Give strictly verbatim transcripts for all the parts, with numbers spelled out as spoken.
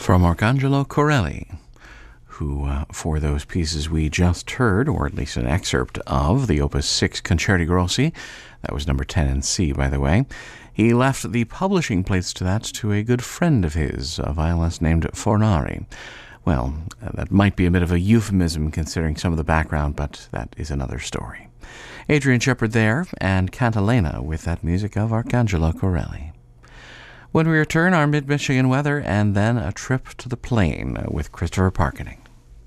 from Arcangelo Corelli, who, uh, for those pieces we just heard, or at least an excerpt of, the Opus six Concerti Grossi, that was number ten in C, by the way, he left the publishing plates to that to a good friend of his, a violinist named Fornari. Well, that might be a bit of a euphemism considering some of the background, but that is another story. Adrian Shepard there, and Cantilena with that music of Arcangelo Corelli. When we return, our mid-Michigan weather, and then a trip to the plain with Christopher Parkening.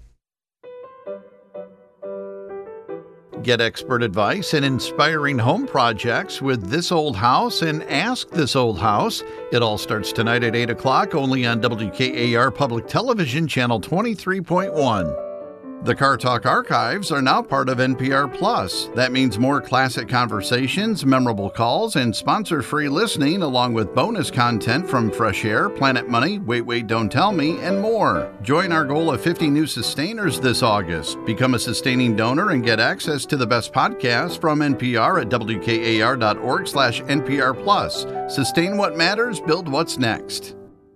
Get expert advice and inspiring home projects with This Old House and Ask This Old House. It all starts tonight at eight o'clock, only on W K A R Public Television, Channel twenty-three point one. The Car Talk archives are now part of N P R Plus. That means more classic conversations, memorable calls, and sponsor-free listening, along with bonus content from Fresh Air, Planet Money, Wait, Wait, Don't Tell Me, and more. Join our goal of fifty new sustainers this August. Become a sustaining donor and get access to the best podcasts from N P R at W K A R dot org slash N P R Plus. Sustain what matters, build what's next.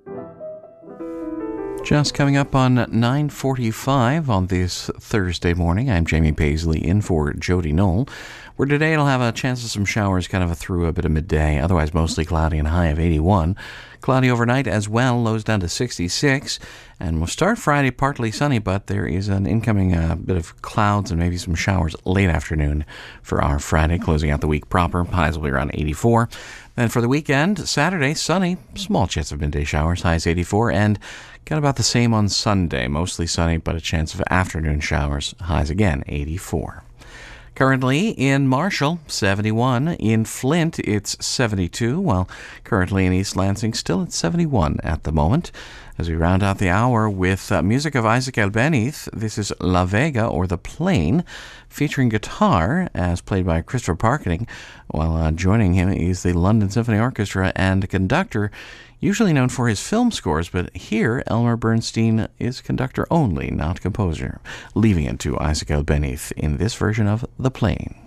Just coming up on nine forty-five on this Thursday morning, I'm Jamie Paisley in for Jody Knoll, where today it'll have a chance of some showers kind of through a bit of midday, otherwise mostly cloudy and a high of eighty-one. Cloudy overnight as well, lows down to sixty-six, and we'll start Friday partly sunny, but there is an incoming uh, bit of clouds and maybe some showers late afternoon for our Friday, closing out the week proper. Highs will be around eighty-four. Then for the weekend, Saturday, sunny, small chance of midday showers, highs eighty-four, and got about the same on Sunday, mostly sunny, but a chance of afternoon showers, highs again, eighty-four. Currently in Marshall, seventy-one. In Flint, it's seventy-two, while currently in East Lansing, still at seventy-one at the moment. As we round out the hour with uh, music of Isaac Albeniz, this is La Vega, or The Plain, featuring guitar, as played by Christopher Parkening, while uh, joining him is the London Symphony Orchestra and conductor, usually known for his film scores, but here Elmer Bernstein is conductor only, not composer, leaving it to Isaac Albeniz in this version of The Plain.